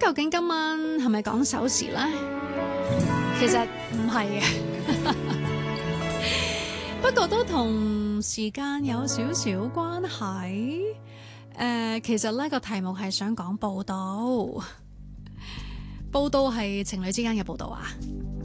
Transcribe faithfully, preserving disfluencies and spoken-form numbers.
究竟今晚係咪講守時呢？其實唔係嘅，不過都同時間有少少關係。誒、呃，其實呢個題目係想講報道，報道係情侶之間嘅報道啊。